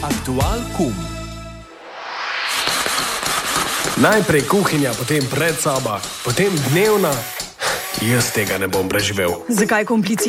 Aktual kum. Najprej kuhinja, potem predsoba, potem dnevna. Jaz tega ne bom preživel. Zakaj komplicirati?